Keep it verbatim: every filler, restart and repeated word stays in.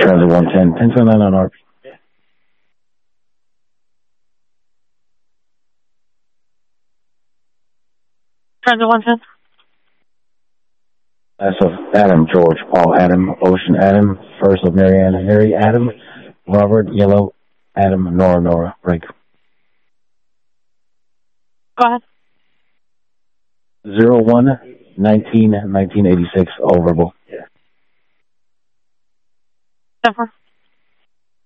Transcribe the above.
Transit one ten, ten twenty-nine on R P. Transit one ten. That's of Adam, George, Paul, Adam, Ocean, Adam, first of Marianne, Harry, Adam, Robert, Yellow, Adam, Nora, Nora, break. Go ahead. Zero one nineteen nineteen eighty six, all verbal. Denver.